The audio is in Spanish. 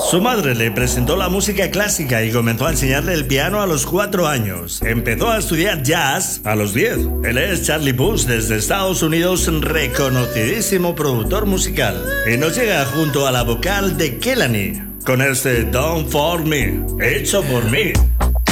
Su madre le presentó la música clásica y comenzó a enseñarle el piano a los 4 años. Empezó a estudiar jazz a los 10. Él es Charlie Puth desde Estados Unidos, reconocidísimo productor musical. Y nos llega junto a la vocal de Kehlani con este Done For Me, hecho por mí.